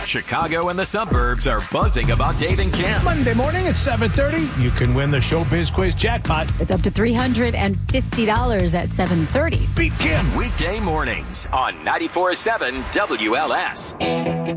Chicago and the suburbs are buzzing about Dave and Kim. Monday morning at 7:30, you can win the Showbiz Quiz jackpot. It's up to $350 at 7:30. Beat Kim. Weekday mornings on 94.7 WLS.